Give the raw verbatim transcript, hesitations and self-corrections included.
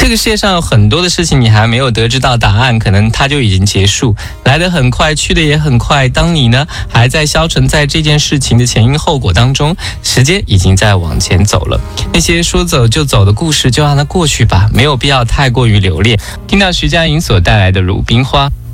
这个世界上有很多的事情你还没有得知到答案，可能它就已经结束，来得很快，去得也很快。当你呢还在消沉在这件事情的前因后果当中，时间已经在往前走了。那些说走就走的故事就让它过去吧，没有必要太过于留恋。听到徐佳莹所带来的《鲁冰花》。